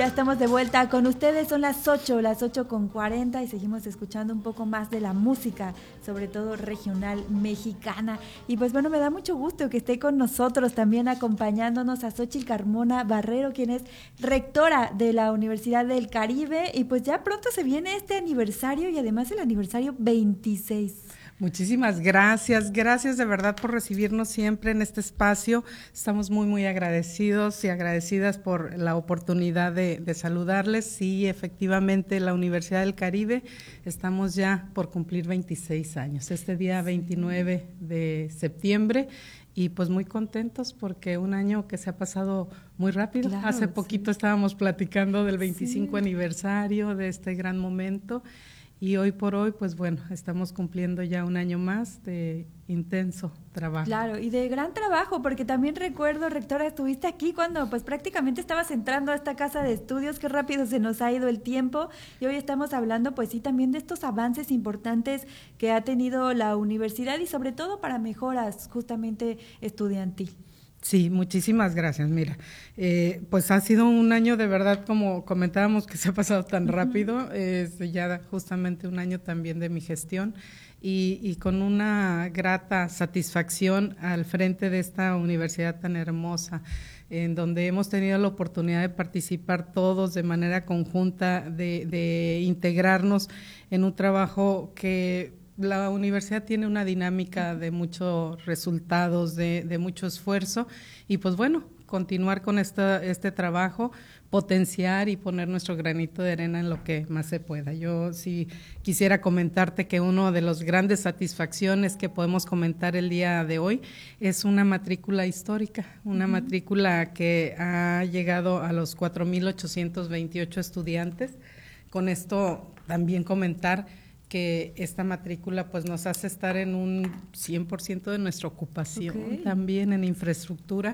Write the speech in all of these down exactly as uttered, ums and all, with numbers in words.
Ya estamos de vuelta con ustedes, son las ocho, las ocho con cuarenta y seguimos escuchando un poco más de la música, sobre todo regional mexicana. Y pues bueno, me da mucho gusto que esté con nosotros también acompañándonos a Xóchitl Carmona Barrero, quien es rectora de la Universidad del Caribe. Y pues ya pronto se viene este aniversario y además el aniversario veintiséis. Muchísimas gracias, gracias de verdad por recibirnos siempre en este espacio. Estamos muy, muy agradecidos y agradecidas por la oportunidad de, de saludarles. Sí, efectivamente, la Universidad del Caribe, estamos ya por cumplir veintiséis años, este día veintinueve de septiembre. Y pues muy contentos porque un año que se ha pasado muy rápido. Claro, Hace poquito sí. estábamos platicando del veinticinco sí. aniversario de este gran momento. Y hoy por hoy, pues bueno, estamos cumpliendo ya un año más de intenso trabajo. Claro, y de gran trabajo, porque también recuerdo, rectora, estuviste aquí cuando pues prácticamente estabas entrando a esta casa de estudios, qué rápido se nos ha ido el tiempo, y hoy estamos hablando pues sí también de estos avances importantes que ha tenido la universidad y sobre todo para mejoras justamente estudiantil. Sí, muchísimas gracias. Mira, eh, pues ha sido un año de verdad, como comentábamos, que se ha pasado tan rápido, es ya justamente un año también de mi gestión y, y con una grata satisfacción al frente de esta universidad tan hermosa, en donde hemos tenido la oportunidad de participar todos de manera conjunta, de, de integrarnos en un trabajo que la universidad tiene una dinámica de muchos resultados, de, de mucho esfuerzo y pues bueno, continuar con esta, este trabajo, potenciar y poner nuestro granito de arena en lo que más se pueda. Yo sí quisiera comentarte que una de las grandes satisfacciones que podemos comentar el día de hoy es una matrícula histórica, una uh-huh. matrícula que ha llegado a los cuatro mil ochocientos veintiocho estudiantes. Con esto también comentar que esta matrícula pues nos hace estar en un cien por ciento de nuestra ocupación, okay. también en infraestructura.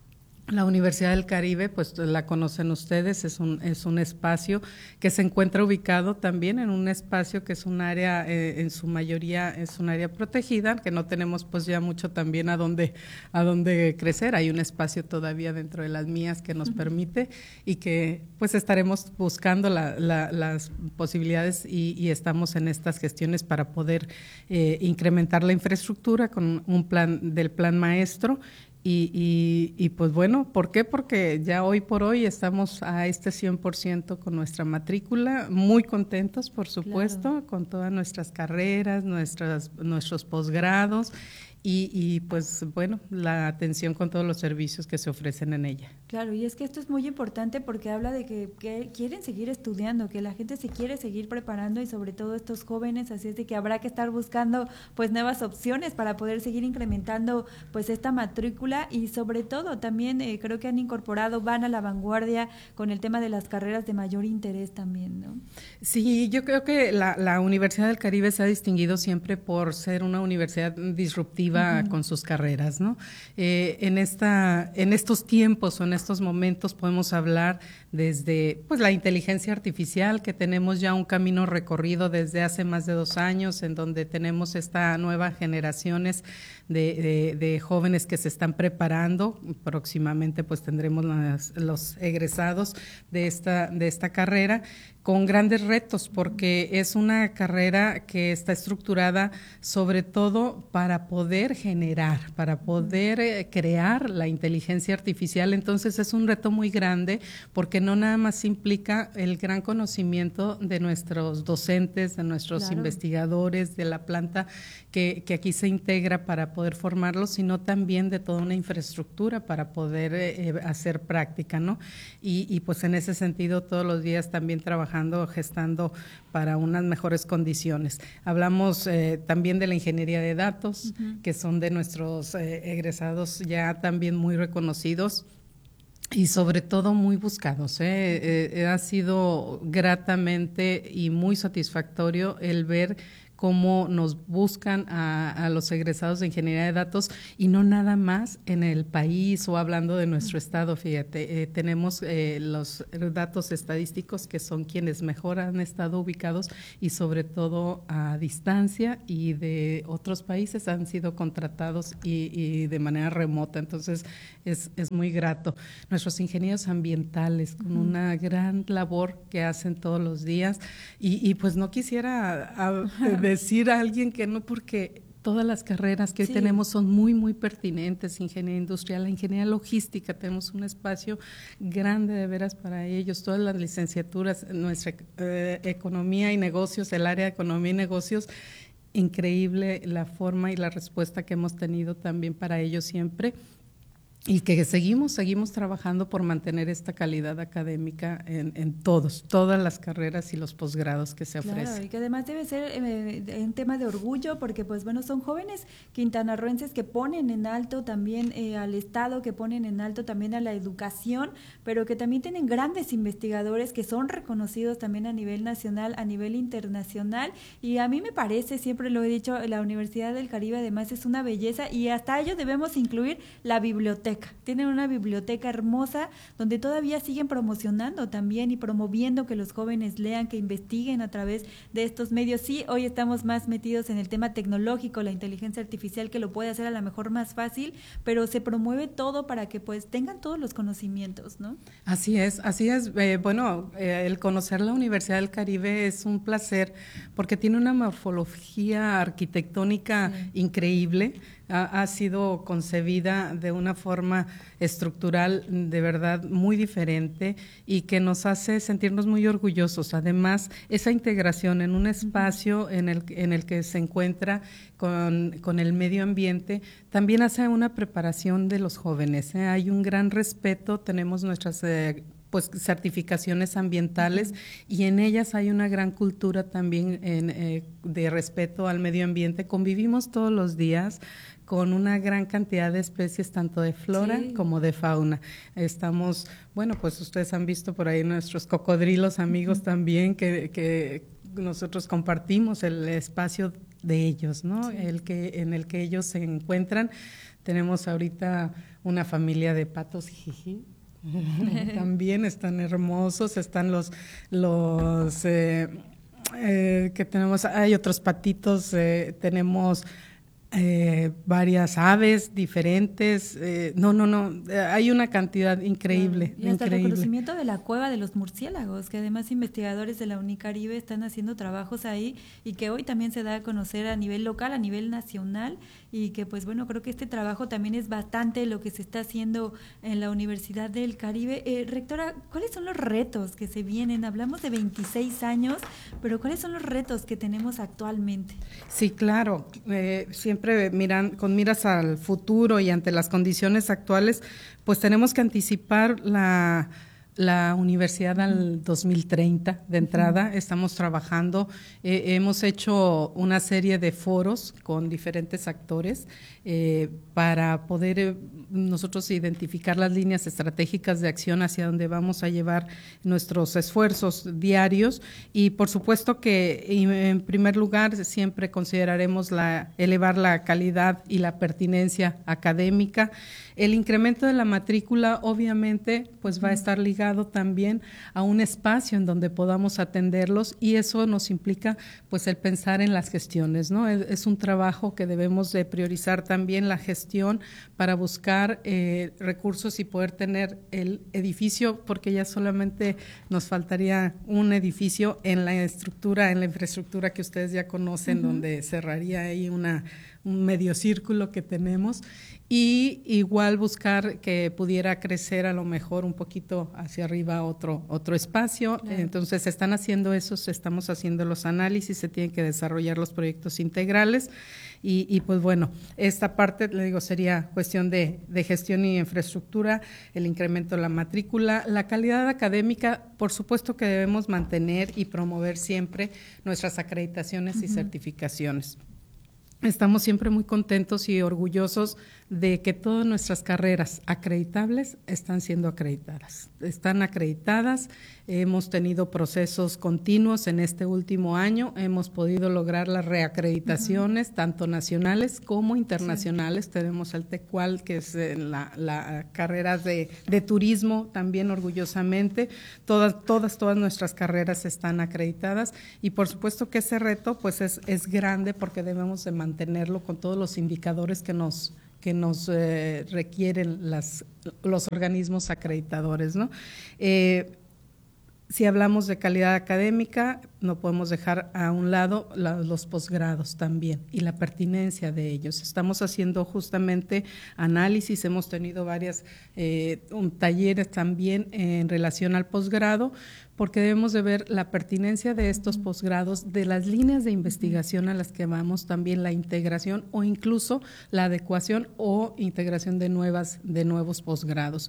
La Universidad del Caribe, pues la conocen ustedes, es un, es un espacio que se encuentra ubicado también en un espacio que es un área, eh, en su mayoría es un área protegida, que no tenemos pues ya mucho también a dónde, a dónde crecer. Hay un espacio todavía dentro de las mías que nos uh-huh. permite y que pues estaremos buscando la, la, las posibilidades y, y estamos en estas gestiones para poder eh, incrementar la infraestructura con un plan del plan maestro. Y, y, y pues bueno, ¿por qué? Porque ya hoy por hoy estamos a este cien por ciento con nuestra matrícula, muy contentos, por supuesto, claro. con todas nuestras carreras, nuestras, nuestros posgrados y, y pues bueno, la atención con todos los servicios que se ofrecen en ella. Claro, y es que esto es muy importante porque habla de que, que quieren seguir estudiando, que la gente se quiere seguir preparando y sobre todo estos jóvenes, así es de que habrá que estar buscando pues nuevas opciones para poder seguir incrementando pues esta matrícula y sobre todo también eh, creo que han incorporado, van a la vanguardia con el tema de las carreras de mayor interés también, ¿no? Sí, yo creo que la, la Universidad del Caribe se ha distinguido siempre por ser una universidad disruptiva uh-huh. con sus carreras, ¿no? Eh, en esta, en estos tiempos o en estos momentos podemos hablar desde pues la inteligencia artificial, que tenemos ya un camino recorrido desde hace más de dos años, en donde tenemos esta nueva generaciones de, de, de jóvenes que se están preparando. Próximamente pues tendremos las, los egresados de esta, de esta carrera, con grandes retos, porque es una carrera que está estructurada sobre todo para poder generar, para poder eh, crear la inteligencia artificial. Entonces es un reto muy grande porque no nada más implica el gran conocimiento de nuestros docentes, de nuestros claro. investigadores, de la planta que, que aquí se integra para poder formarlos, sino también de toda una infraestructura para poder eh, hacer práctica, ¿no? Y, y pues en ese sentido todos los días también trabajando, gestando para unas mejores condiciones. Hablamos eh, también de la ingeniería de datos, uh-huh. que son de nuestros eh, egresados ya también muy reconocidos y sobre todo muy buscados. ¿eh? Eh, ha sido gratamente y muy satisfactorio el ver cómo nos buscan a, a los egresados de ingeniería de datos y no nada más en el país o hablando de nuestro estado. Fíjate, eh, tenemos eh, los datos estadísticos que son quienes mejor han estado ubicados y sobre todo a distancia y de otros países han sido contratados y, y de manera remota. Entonces es, es muy grato. Nuestros ingenieros ambientales con uh-huh. una gran labor que hacen todos los días y, y pues no quisiera a, decir a alguien que no, porque todas las carreras que hoy sí. tenemos son muy, muy pertinentes. Ingeniería industrial, la ingeniería logística, tenemos un espacio grande de veras para ellos. Todas las licenciaturas, nuestra eh, economía y negocios, el área de economía y negocios, increíble la forma y la respuesta que hemos tenido también para ellos siempre. Y que seguimos, seguimos trabajando por mantener esta calidad académica en, en todos, todas las carreras y los posgrados que se ofrecen. Claro, y que además debe ser eh, un tema de orgullo, porque pues bueno, son jóvenes quintanarroenses que ponen en alto también eh, al Estado, que ponen en alto también a la educación, pero que también tienen grandes investigadores que son reconocidos también a nivel nacional, a nivel internacional, y a mí me parece, siempre lo he dicho, la Universidad del Caribe además es una belleza, y hasta ello debemos incluir la biblioteca. Tienen una biblioteca hermosa donde todavía siguen promocionando también y promoviendo que los jóvenes lean, que investiguen a través de estos medios. Sí, hoy estamos más metidos en el tema tecnológico, la inteligencia artificial que lo puede hacer a lo mejor más fácil, pero se promueve todo para que pues tengan todos los conocimientos, ¿no? Así es, así es. Eh, bueno, eh, el conocer la Universidad del Caribe es un placer porque tiene una morfología arquitectónica sí. increíble. Ha, ha sido concebida de una forma estructural de verdad muy diferente y que nos hace sentirnos muy orgullosos. Además, esa integración en un espacio en el, en el que se encuentra con, con el medio ambiente también hace una preparación de los jóvenes, ¿eh? Hay un gran respeto, tenemos nuestras eh, pues certificaciones ambientales uh-huh. y en ellas hay una gran cultura también en, eh, de respeto al medio ambiente. Convivimos todos los días con una gran cantidad de especies, tanto de flora sí. como de fauna. Estamos, bueno, pues ustedes han visto por ahí nuestros cocodrilos amigos uh-huh. también, que, que nosotros compartimos el espacio de ellos, ¿no? Sí. El que, en el que ellos se encuentran. Tenemos ahorita una familia de patos jijí. También están hermosos, están los, los eh, eh, que tenemos, hay otros patitos, eh, tenemos Eh, varias aves diferentes, eh, no, no, no, eh, hay una cantidad increíble. Claro. Y hasta increíble. el reconocimiento de la cueva de los murciélagos, que además investigadores de la Unicaribe están haciendo trabajos ahí y que hoy también se da a conocer a nivel local, a nivel nacional, y que pues bueno, creo que este trabajo también es bastante lo que se está haciendo en la Universidad del Caribe. Eh, rectora, ¿cuáles son los retos que se vienen? Hablamos de veintiséis años, pero ¿cuáles son los retos que tenemos actualmente? Sí, claro, eh, siempre miran, con miras al futuro y ante las condiciones actuales, pues tenemos que anticipar la, la universidad al dos mil treinta de entrada. Uh-huh. Estamos trabajando, eh, hemos hecho una serie de foros con diferentes actores eh, para poder eh, nosotros identificar las líneas estratégicas de acción hacia donde vamos a llevar nuestros esfuerzos diarios y por supuesto que en primer lugar siempre consideraremos la, elevar la calidad y la pertinencia académica. El incremento de la matrícula obviamente pues va a estar ligado también a un espacio en donde podamos atenderlos y eso nos implica pues el pensar en las gestiones, ¿no? Es, es un trabajo que debemos de priorizar también la gestión para buscar eh, recursos y poder tener el edificio, porque ya solamente nos faltaría un edificio en la estructura, en la infraestructura que ustedes ya conocen, uh-huh. donde cerraría ahí una un medio círculo que tenemos y igual buscar que pudiera crecer a lo mejor un poquito hacia arriba otro otro espacio. Claro. Entonces se están haciendo esos, estamos haciendo los análisis, se tienen que desarrollar los proyectos integrales y, y pues bueno, esta parte, le digo, sería cuestión de, de gestión y infraestructura, el incremento de la matrícula, la calidad académica, por supuesto que debemos mantener y promover siempre nuestras acreditaciones uh-huh. y certificaciones. estamos siempre muy contentos y orgullosos de que todas nuestras carreras acreditables están siendo acreditadas. Están acreditadas, hemos tenido procesos continuos en este último año, hemos podido lograr las reacreditaciones, uh-huh. tanto nacionales como internacionales. Sí. Tenemos el TECUAL, que es la, la carrera de, de turismo, también orgullosamente. Todas, todas, todas nuestras carreras están acreditadas y por supuesto que ese reto pues es, es grande porque debemos de mantenerlo con todos los indicadores que nos que nos eh, requieren las, los organismos acreditadores, ¿no? Eh, si hablamos de calidad académica, no podemos dejar a un lado la, los posgrados también y la pertinencia de ellos. Estamos haciendo justamente análisis, hemos tenido varias eh, un, talleres también en relación al posgrado, porque debemos de ver la pertinencia de estos posgrados, de las líneas de investigación a las que vamos, también la integración o incluso la adecuación o integración de nuevas de nuevos posgrados.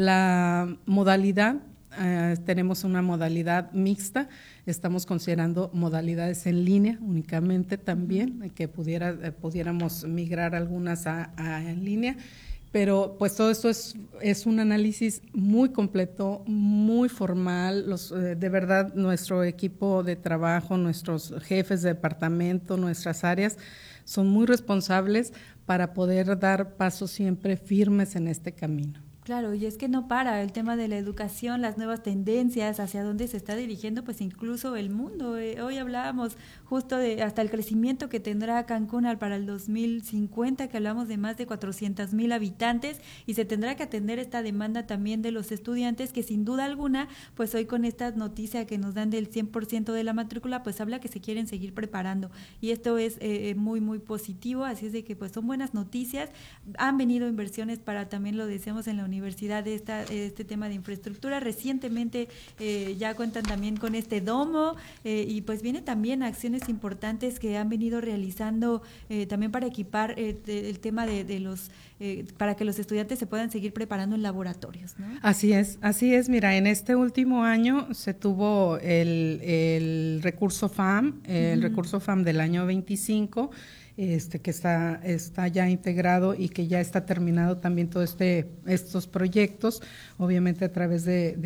La modalidad, eh, tenemos una modalidad mixta, estamos considerando modalidades en línea únicamente también, que pudiera, eh, pudiéramos migrar algunas a, a en línea. Pero pues todo esto es, es un análisis muy completo, muy formal. Los, eh, de verdad, nuestro equipo de trabajo, nuestros jefes de departamento, nuestras áreas, son muy responsables para poder dar pasos siempre firmes en este camino. Claro, y es que no para el tema de la educación, las nuevas tendencias, hacia dónde se está dirigiendo, pues incluso el mundo. Eh, hoy hablábamos justo de hasta el crecimiento que tendrá Cancún para el dos mil cincuenta, que hablamos de más de cuatrocientos mil habitantes, y se tendrá que atender esta demanda también de los estudiantes, que sin duda alguna, pues hoy con esta noticia que nos dan del cien por ciento de la matrícula, pues habla que se quieren seguir preparando, y esto es eh, muy, muy positivo, así es de que pues son buenas noticias. Han venido inversiones para, también lo decíamos en la universidad, universidad de esta, este tema de infraestructura. Recientemente eh, ya cuentan también con este domo eh, y pues viene también acciones importantes que han venido realizando eh, también para equipar eh, de, el tema de, de los eh, para que los estudiantes se puedan seguir preparando en laboratorios, ¿no? Así es, así es. Mira, en este último año se tuvo el, el recurso F A M, el uh-huh. recurso F A M del año veinticinco, Este, que está, está ya integrado y que ya está terminado también todo este estos proyectos, obviamente a través de,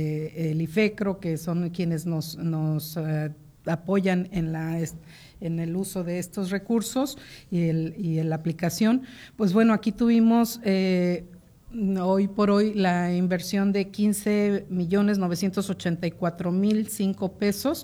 de el IFECRO, que son quienes nos, nos uh, apoyan en la en el uso de estos recursos y, el, y en la aplicación. Pues bueno, aquí tuvimos eh, hoy por hoy la inversión de quince millones novecientos ochenta y cuatro mil cinco pesos,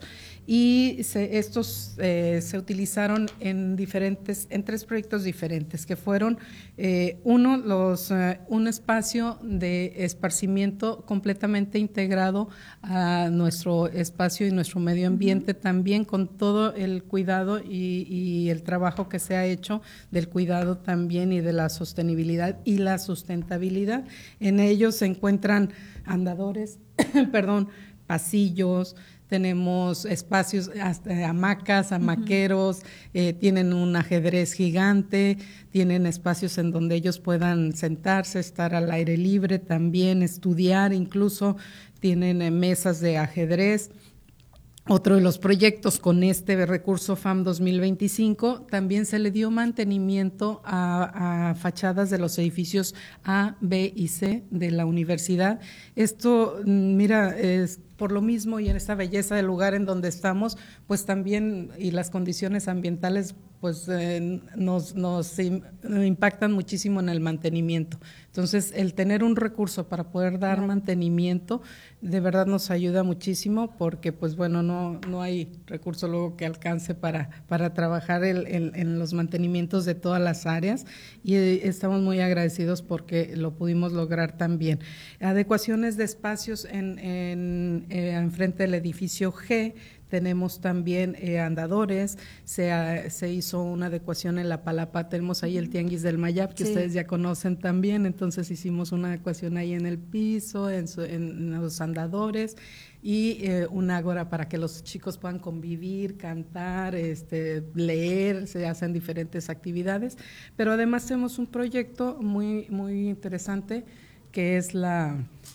y se, estos eh, se utilizaron en diferentes, en tres proyectos diferentes, que fueron eh, uno, los eh, un espacio de esparcimiento completamente integrado a nuestro espacio y nuestro medio ambiente, uh-huh. también con todo el cuidado y, y el trabajo que se ha hecho del cuidado también y de la sostenibilidad y la sustentabilidad. En ellos se encuentran andadores, perdón, pasillos, tenemos espacios, hasta hamacas, hamaqueros, uh-huh. eh, tienen un ajedrez gigante, tienen espacios en donde ellos puedan sentarse, estar al aire libre también, estudiar, incluso tienen eh, mesas de ajedrez. Otro de los proyectos con este recurso F A M dos mil veinticinco, también se le dio mantenimiento a, a fachadas de los edificios A, B y C de la universidad. Esto, mira, es por lo mismo y en esta belleza del lugar en donde estamos, pues también, y las condiciones ambientales, pues eh, nos, nos impactan muchísimo en el mantenimiento. Entonces, el tener un recurso para poder dar claro. mantenimiento, de verdad nos ayuda muchísimo, porque pues bueno, no, no hay recurso luego que alcance para, para trabajar el, el, en los mantenimientos de todas las áreas, y eh, estamos muy agradecidos porque lo pudimos lograr también. Adecuaciones de espacios en, en, eh, enfrente del edificio G. Tenemos también eh, andadores, se, uh, se hizo una adecuación en la Palapa, tenemos ahí el Tianguis del Mayap, que sí. ustedes ya conocen también, entonces hicimos una adecuación ahí en el piso, en, su, en los andadores, y eh, un ágora para que los chicos puedan convivir, cantar, este, leer, se hacen diferentes actividades, pero además tenemos un proyecto muy, muy interesante, que es la...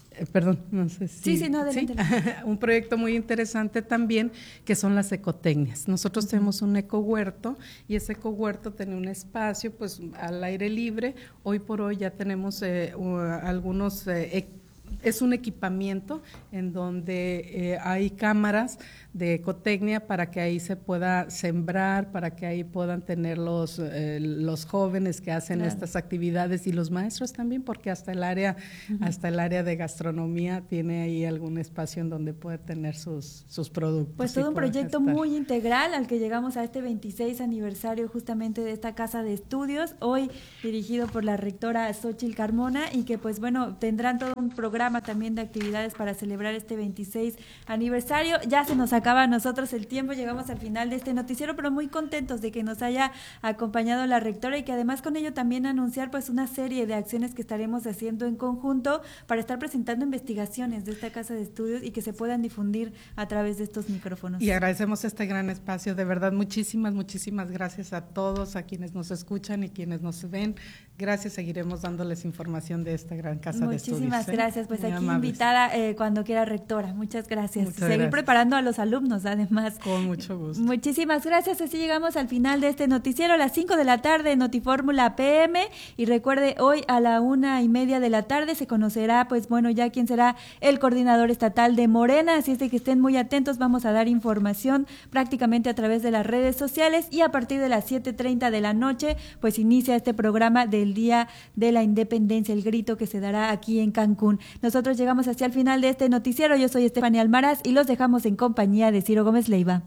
Eh, perdón, no sé si... Sí, sí, no, adelante. ¿sí? Un proyecto muy interesante también, que son las ecotecnias. Nosotros uh-huh. tenemos un ecohuerto, y ese ecohuerto tiene un espacio pues al aire libre. Hoy por hoy ya tenemos eh, uh, algunos... Eh, es un equipamiento en donde eh, hay cámaras de ecotecnia para que ahí se pueda sembrar, para que ahí puedan tener los, eh, los jóvenes que hacen claro. estas actividades, y los maestros también, porque hasta el área, uh-huh. hasta el área de gastronomía tiene ahí algún espacio en donde puede tener sus, sus productos. Pues todo un proyecto gestar. muy integral al que llegamos a este veintiséis aniversario justamente de esta casa de estudios, hoy dirigido por la rectora Xóchitl Carmona, y que pues bueno, tendrán todo un programa también de actividades para celebrar este veintiséis aniversario. Ya se nos acaba a nosotros el tiempo, llegamos al final de este noticiero, pero muy contentos de que nos haya acompañado la rectora, y que además con ello también anunciar pues una serie de acciones que estaremos haciendo en conjunto para estar presentando investigaciones de esta casa de estudios y que se puedan difundir a través de estos micrófonos. Y agradecemos este gran espacio, de verdad, muchísimas, muchísimas gracias a todos, a quienes nos escuchan y quienes nos ven. Gracias, seguiremos dándoles información de esta gran casa muchísimas de estudios. Muchísimas ¿eh? gracias, pues Muy aquí amables. invitada eh, cuando quiera, rectora. Muchas gracias. Muchas Seguir gracias. preparando a los alumnos, además. Con mucho gusto. Muchísimas gracias. Así llegamos al final de este noticiero a las cinco de la tarde, Notifórmula P M. Y recuerde, hoy a la una y media de la tarde se conocerá, pues bueno, ya quién será el coordinador estatal de Morena. Así es de que estén muy atentos. Vamos a dar información prácticamente a través de las redes sociales. Y a partir de las siete treinta de la noche, pues inicia este programa del Día de la Independencia, el grito que se dará aquí en Cancún. Nosotros llegamos hacia el final de este noticiero. Yo soy Estefania Almaraz y los dejamos en compañía de Ciro Gómez Leiva.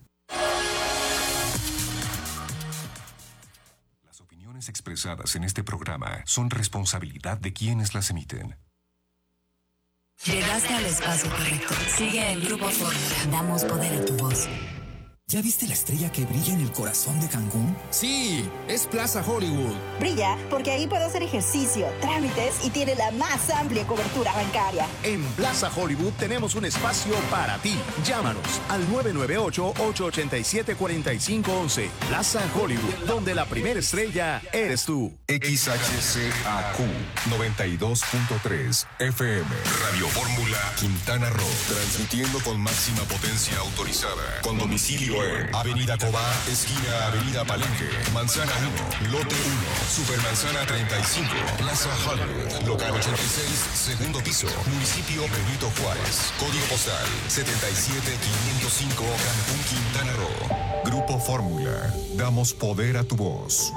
Las opiniones expresadas en este programa son responsabilidad de quienes las emiten. Llegaste al espacio correcto. Sigue el Grupo Fórmula. Damos poder a tu voz. ¿Ya viste la estrella que brilla en el corazón de Cancún? Sí, es Plaza Hollywood. Brilla porque ahí puedo hacer ejercicio, trámites y tiene la más amplia cobertura bancaria. En Plaza Hollywood tenemos un espacio para ti. Llámanos al nueve nueve ocho, ocho ocho siete, cuatro cinco uno uno. Plaza Hollywood, donde la primera estrella eres tú. X H C A Q noventa y dos punto tres F M. Radio Fórmula Quintana Roo. Transmitiendo con máxima potencia autorizada. Con domicilio en Avenida Cobá, esquina Avenida Palenque, Manzana uno, Lote uno, Supermanzana treinta y cinco, Plaza Hollywood, Local ochenta y seis, segundo piso, Municipio Benito Juárez. Código postal setenta y siete quinientos cinco, Cancún, Quintana Roo. Grupo Fórmula. Damos poder a tu voz.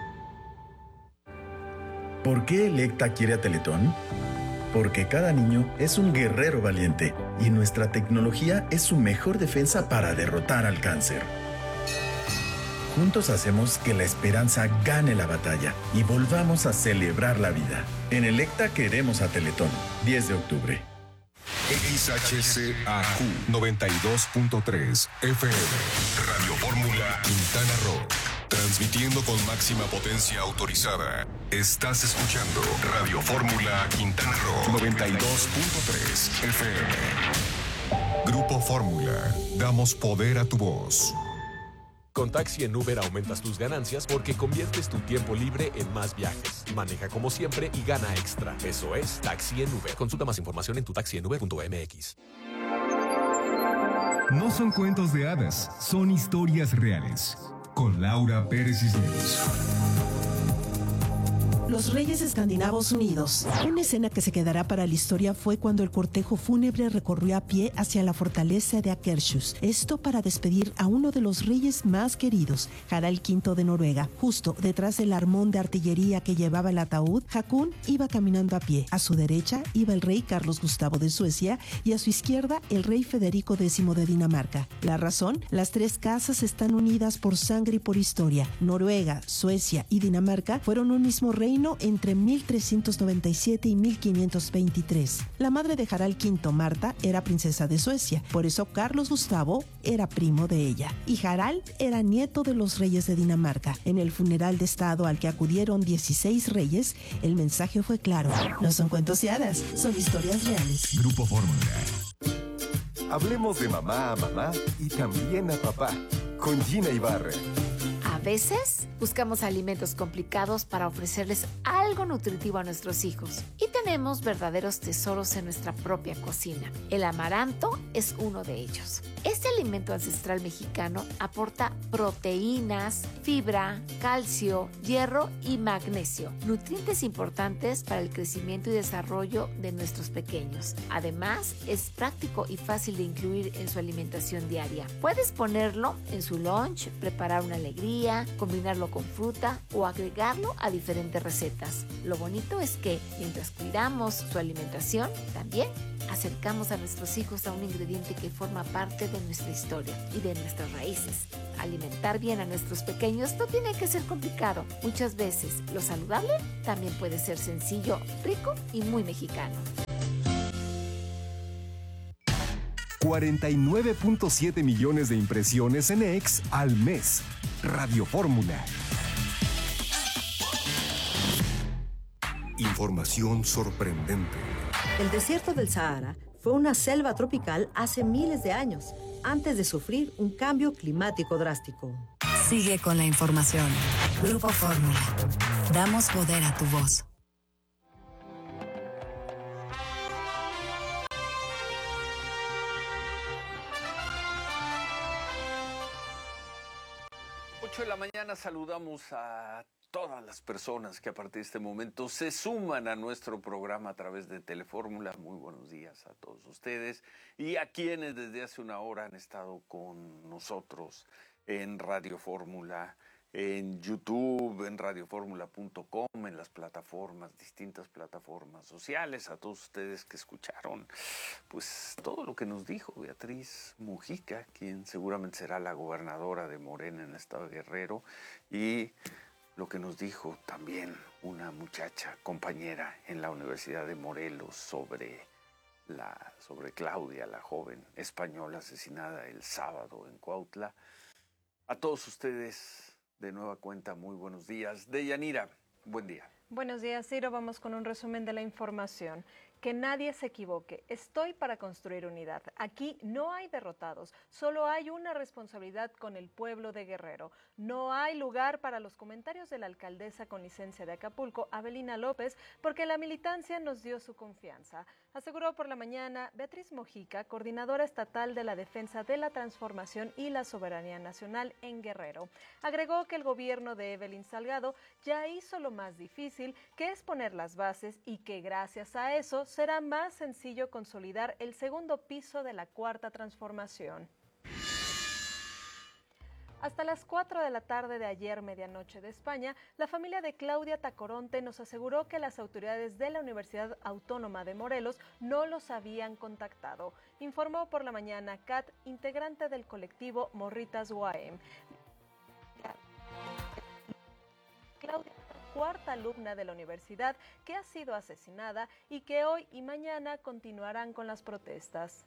¿Por qué Electa quiere a Teletón? Porque cada niño es un guerrero valiente y nuestra tecnología es su mejor defensa para derrotar al cáncer. Juntos hacemos que la esperanza gane la batalla y volvamos a celebrar la vida. En Electa queremos a Teletón. diez de octubre. X H C A Q noventa y dos punto tres F M. Radio Fórmula Quintana Roo. Transmitiendo con máxima potencia autorizada. Estás escuchando Radio Fórmula Quintana Roo noventa y dos punto tres F M. Grupo Fórmula. Damos poder a tu voz. Con Taxi en Uber aumentas tus ganancias porque conviertes tu tiempo libre en más viajes. Maneja como siempre y gana extra. Eso es Taxi en Uber. Consulta más información en tu taxi en uber punto m x. No son cuentos de hadas, son historias reales. Con Laura Pérez Cisneros. Los Reyes Escandinavos Unidos. Una escena que se quedará para la historia fue cuando el cortejo fúnebre recorrió a pie hacia la fortaleza de Akershus. Esto para despedir a uno de los reyes más queridos, Harald quinto de Noruega. Justo detrás del armón de artillería que llevaba el ataúd, Haakon iba caminando a pie. A su derecha iba el rey Carlos Gustavo de Suecia y a su izquierda el rey Federico décimo de Dinamarca. La razón, las tres casas están unidas por sangre y por historia. Noruega, Suecia y Dinamarca fueron un mismo reino entre mil trescientos noventa y siete y mil quinientos veintitrés. La madre de Harald quinto, Marta, era princesa de Suecia, por eso Carlos Gustavo era primo de ella. Y Harald era nieto de los reyes de Dinamarca. En el funeral de estado al que acudieron dieciséis reyes, el mensaje fue claro. No son cuentos de hadas, son historias reales. Grupo Fórmula. Hablemos de mamá a mamá y también a papá, con Gina Ibarra. A veces buscamos alimentos complicados para ofrecerles algo nutritivo a nuestros hijos y tenemos verdaderos tesoros en nuestra propia cocina. El amaranto es uno de ellos. Este alimento ancestral mexicano aporta proteínas, fibra, calcio, hierro y magnesio, nutrientes importantes para el crecimiento y desarrollo de nuestros pequeños. Además, es práctico y fácil de incluir en su alimentación diaria. Puedes ponerlo en su lunch, preparar una alegría, combinarlo con fruta o agregarlo a diferentes recetas. Lo bonito es que, mientras cuidamos su alimentación, también acercamos a nuestros hijos a un ingrediente que forma parte de nuestra historia y de nuestras raíces. Alimentar bien a nuestros pequeños no tiene que ser complicado. Muchas veces lo saludable también puede ser sencillo, rico y muy mexicano. cuarenta y nueve punto siete millones de impresiones en X al mes. Radio Fórmula. Información sorprendente. El desierto del Sahara fue una selva tropical hace miles de años, antes de sufrir un cambio climático drástico. Sigue con la información. Grupo Fórmula. Damos poder a tu voz. ocho de la mañana saludamos a todas las personas que a partir de este momento se suman a nuestro programa a través de Telefórmula. Muy buenos días a todos ustedes y a quienes desde hace una hora han estado con nosotros en Radio Fórmula, en YouTube, en radio fórmula punto com, en las plataformas, distintas plataformas sociales, a todos ustedes que escucharon pues todo lo que nos dijo Beatriz Mujica, quien seguramente será la gobernadora de Morena en el estado de Guerrero, y lo que nos dijo también una muchacha compañera en la Universidad de Morelos sobre, la, sobre Claudia, la joven española asesinada el sábado en Cuautla. A todos ustedes, de nueva cuenta, muy buenos días. Deyanira, buen día. Buenos días, Ciro. Vamos con un resumen de la información. Que nadie se equivoque. Estoy para construir unidad. Aquí no hay derrotados. Solo hay una responsabilidad con el pueblo de Guerrero. No hay lugar para los comentarios de la alcaldesa con licencia de Acapulco, Abelina López, porque la militancia nos dio su confianza. Aseguró por la mañana Beatriz Mujica, coordinadora estatal de la defensa de la transformación y la soberanía nacional en Guerrero. Agregó que el gobierno de Evelyn Salgado ya hizo lo más difícil, que es poner las bases, y que gracias a eso será más sencillo consolidar el segundo piso de la Cuarta Transformación. Hasta las cuatro de la tarde de ayer, medianoche de España, la familia de Claudia Tacoronte nos aseguró que las autoridades de la Universidad Autónoma de Morelos no los habían contactado. Informó por la mañana Kat, integrante del colectivo Morritas U A M. Claudia, cuarta alumna de la universidad, que ha sido asesinada y que hoy y mañana continuarán con las protestas.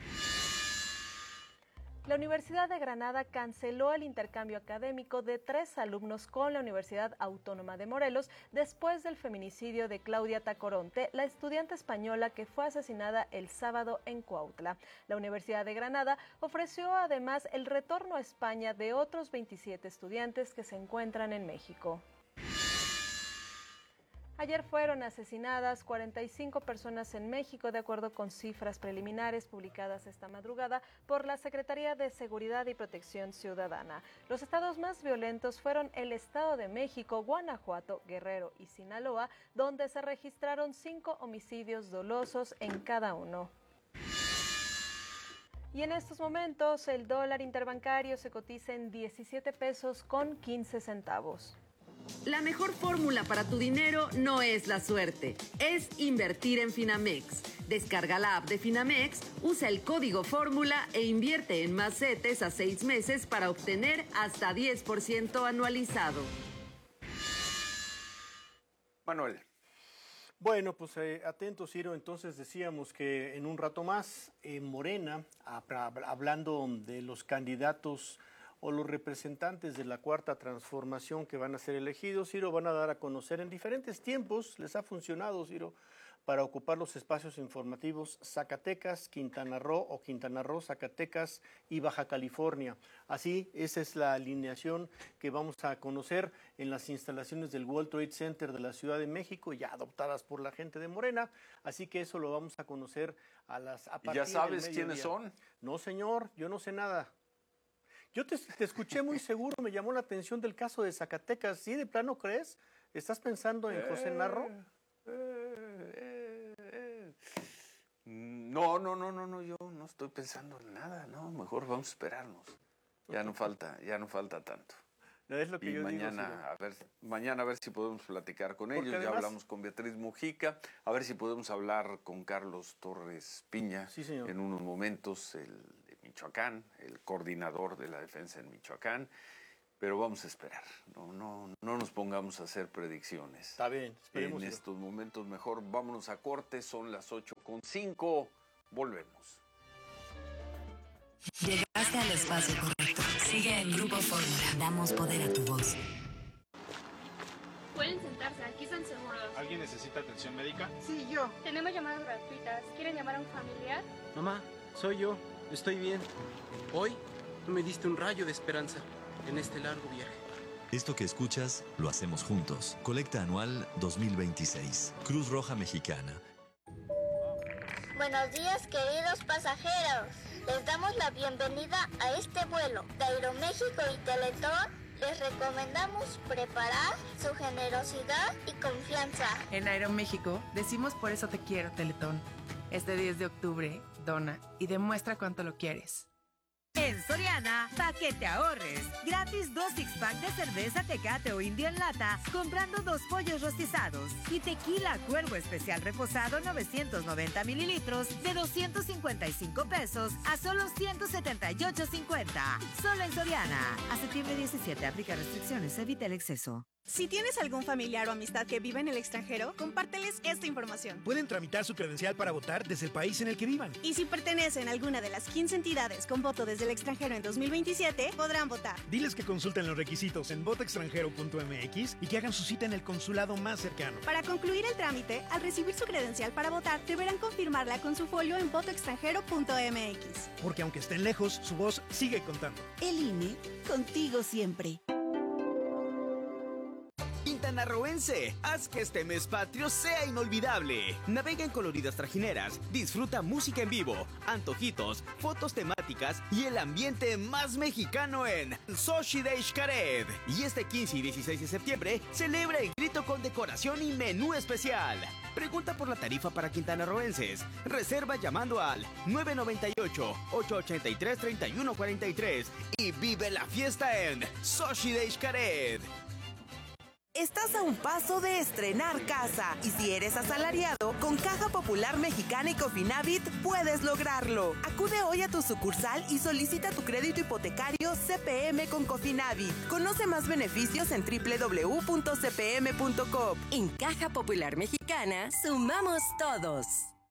La Universidad de Granada canceló el intercambio académico de tres alumnos con la Universidad Autónoma de Morelos después del feminicidio de Claudia Tacoronte, la estudiante española que fue asesinada el sábado en Cuautla. La Universidad de Granada ofreció además el retorno a España de otros veintisiete estudiantes que se encuentran en México. Ayer fueron asesinadas cuarenta y cinco personas en México, de acuerdo con cifras preliminares publicadas esta madrugada por la Secretaría de Seguridad y Protección Ciudadana. Los estados más violentos fueron el Estado de México, Guanajuato, Guerrero y Sinaloa, donde se registraron cinco homicidios dolosos en cada uno. Y en estos momentos el dólar interbancario se cotiza en diecisiete pesos con quince centavos. La mejor fórmula para tu dinero no es la suerte, es invertir en Finamex. Descarga la app de Finamex, usa el código fórmula e invierte en más CETES a seis meses para obtener hasta diez por ciento anualizado. Manuel. Bueno, pues eh, atentos, Ciro. Entonces decíamos que en un rato más, en Morena, hablando de los candidatos o los representantes de la Cuarta Transformación que van a ser elegidos, Ciro, van a dar a conocer en diferentes tiempos, les ha funcionado, Ciro, para ocupar los espacios informativos Zacatecas, Quintana Roo o Quintana Roo, Zacatecas y Baja California. Así, esa es la alineación que vamos a conocer en las instalaciones del World Trade Center de la Ciudad de México, ya adoptadas por la gente de Morena. Así que eso lo vamos a conocer a las a partir ¿Ya sabes del quiénes mediodía. son? No, señor, yo no sé nada. Yo te, te escuché muy seguro, me llamó la atención del caso de Zacatecas. ¿Sí, de plano crees? ¿Estás pensando en José Narro? Eh, eh, eh. No, no, no, no, no, yo no estoy pensando en nada, no, mejor vamos a esperarnos. Ya no falta, ya no falta tanto. Es lo que y yo mañana, digo, a ver, mañana a ver si podemos platicar con Porque ellos. además, ya hablamos con Beatriz Mujica, a ver si podemos hablar con Carlos Torres Piña sí, señor. en unos momentos, el de Michoacán, el coordinador de la defensa en Michoacán. Pero vamos a esperar, no, no, no nos pongamos a hacer predicciones. Está bien, esperemos. En estos momentos mejor vámonos a corte, son las ocho con cinco, volvemos. Llegaste al espacio correcto. Sigue en Grupo Fórmula. Damos poder a tu voz. Pueden sentarse, aquí están seguros. ¿Alguien necesita atención médica? Sí, yo. Tenemos llamadas gratuitas. ¿Quieren llamar a un familiar? Mamá, soy yo. Estoy bien. Hoy tú me diste un rayo de esperanza en este largo viaje. Esto que escuchas, lo hacemos juntos. Colecta anual dos mil veintiséis. Cruz Roja Mexicana. Buenos días, queridos pasajeros. Les damos la bienvenida a este vuelo de Aeroméxico y Teletón. Les recomendamos preparar su generosidad y confianza. En Aeroméxico decimos por eso te quiero, Teletón. Este diez de octubre, dona y demuestra cuánto lo quieres. En Soriana, pa' que te ahorres. Gratis dos six-pack de cerveza Tecate o Indio en lata, comprando dos pollos rostizados. Y tequila Cuervo Especial Reposado novecientos noventa mililitros de doscientos cincuenta y cinco pesos a solo ciento setenta y ocho cincuenta. Solo en Soriana. A septiembre diecisiete, aplica restricciones, evita el exceso. Si tienes algún familiar o amistad que vive en el extranjero, compárteles esta información. Pueden tramitar su credencial para votar desde el país en el que vivan. Y si pertenecen a alguna de las quince entidades con voto desde el extranjero en dos mil veintisiete, podrán votar. Diles que consulten los requisitos en voto extranjero punto m x y que hagan su cita en el consulado más cercano. Para concluir el trámite, al recibir su credencial para votar, deberán confirmarla con su folio en voto extranjero punto m x. Porque aunque estén lejos, su voz sigue contando. El I N E, contigo siempre. Quintanarroense, haz que este mes patrio sea inolvidable. Navega en coloridas trajineras, disfruta música en vivo, antojitos, fotos temáticas y el ambiente más mexicano en Xochitl de Xcaret. Y este quince y dieciséis de septiembre, celebra el grito con decoración y menú especial. Pregunta por la tarifa para quintanarroenses. Reserva llamando al nueve nueve ocho, ocho ocho tres, tres uno cuatro tres y vive la fiesta en Xochitl de Xcaret. Estás a un paso de estrenar casa y si eres asalariado, con Caja Popular Mexicana y Cofinavit puedes lograrlo. Acude hoy a tu sucursal y solicita tu crédito hipotecario C P M con Cofinavit. Conoce más beneficios en doble u doble u doble u punto c p m punto com. En Caja Popular Mexicana, sumamos todos.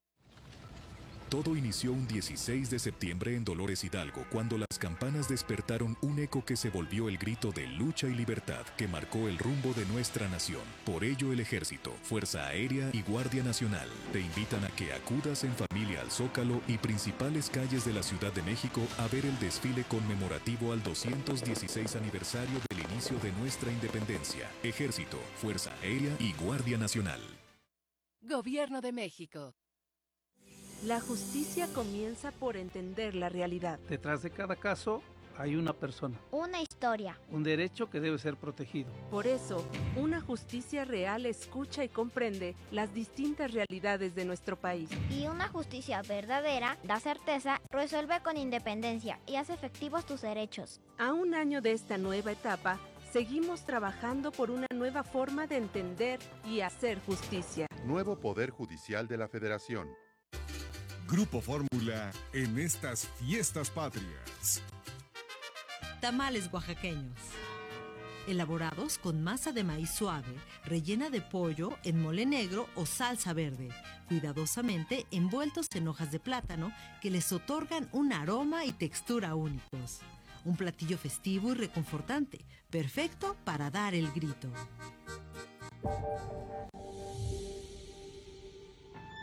Todo inició un dieciséis de septiembre en Dolores Hidalgo, cuando las campanas despertaron un eco que se volvió el grito de lucha y libertad que marcó el rumbo de nuestra nación. Por ello, el Ejército, Fuerza Aérea y Guardia Nacional te invitan a que acudas en familia al Zócalo y principales calles de la Ciudad de México a ver el desfile conmemorativo al doscientos dieciséis aniversario del inicio de nuestra independencia. Ejército, Fuerza Aérea y Guardia Nacional. Gobierno de México. La justicia comienza por entender la realidad. Detrás de cada caso hay una persona. Una historia. Un derecho que debe ser protegido. Por eso, una justicia real escucha y comprende las distintas realidades de nuestro país. Y una justicia verdadera da certeza, resuelve con independencia y hace efectivos tus derechos. A un año de esta nueva etapa, seguimos trabajando por una nueva forma de entender y hacer justicia. Nuevo Poder Judicial de la Federación. Grupo Fórmula en estas fiestas patrias. Tamales oaxaqueños. Elaborados con masa de maíz suave, rellena de pollo en mole negro o salsa verde, cuidadosamente envueltos en hojas de plátano que les otorgan un aroma y textura únicos. Un platillo festivo y reconfortante, perfecto para dar el grito.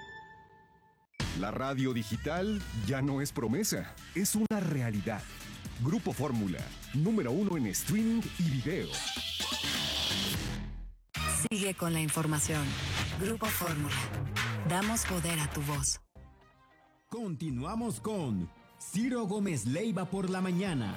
La radio digital ya no es promesa, es una realidad. Grupo Fórmula, número uno en streaming y video. Sigue con la información. Grupo Fórmula. Damos poder a tu voz. Continuamos con Ciro Gómez Leiva por la mañana.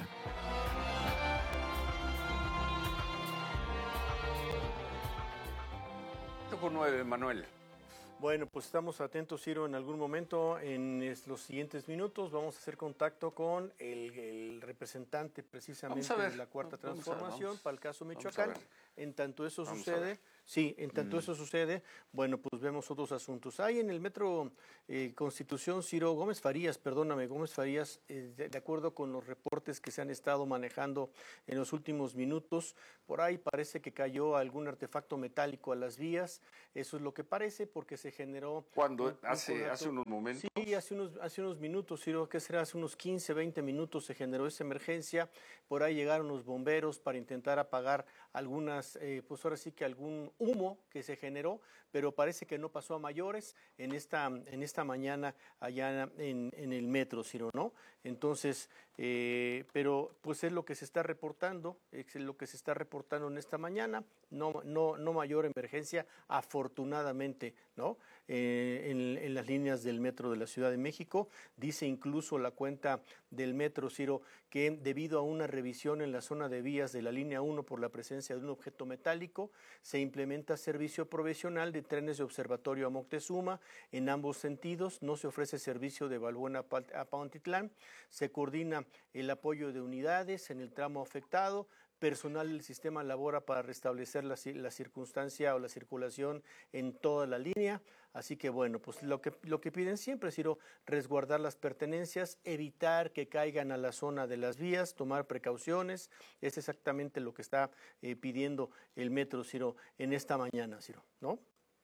Con nueve, Manuel. Bueno, pues estamos atentos, Ciro, en algún momento, en es, los siguientes minutos, vamos a hacer contacto con el, el representante precisamente de la Cuarta vamos Transformación a, vamos, para el caso Michoacán. En tanto eso vamos sucede, sí, en tanto mm. eso sucede, bueno, pues vemos otros asuntos. Hay en el Metro eh, Constitución, Ciro, Gómez Farías, perdóname, Gómez Farías, eh, de, de acuerdo con los reportes que se han estado manejando en los últimos minutos, por ahí parece que cayó algún artefacto metálico a las vías, eso es lo que parece, porque se generó... ¿Cuándo? Hace, hace unos momentos. Sí, hace unos, hace unos minutos, Ciro, que será hace unos quince, veinte minutos se generó esa emergencia, por ahí llegaron los bomberos para intentar apagar algunas, eh, pues ahora sí que algún humo que se generó, pero parece que no pasó a mayores en esta, en esta mañana allá en, en el metro, Ciro, ¿no? Entonces, eh, pero pues es lo que se está reportando, es lo que se está reportando en esta mañana, no, no, no mayor emergencia, afortunadamente, ¿no? Eh, en, en las líneas del metro de la Ciudad de México, dice incluso la cuenta del metro, Ciro, que debido a una revisión en la zona de vías de la línea uno por la presencia de un objeto metálico, se implementa servicio provisional de trenes de observatorio a Moctezuma en ambos sentidos, no se ofrece servicio de Balbuena a Pantitlán, se coordina el apoyo de unidades en el tramo afectado, personal del sistema labora para restablecer la, la circunstancia o la circulación en toda la línea, así que bueno, pues lo que, lo que piden siempre, Ciro, resguardar las pertenencias, evitar que caigan a la zona de las vías, tomar precauciones, es exactamente lo que está eh, pidiendo el metro, Ciro, en esta mañana, Ciro, ¿no?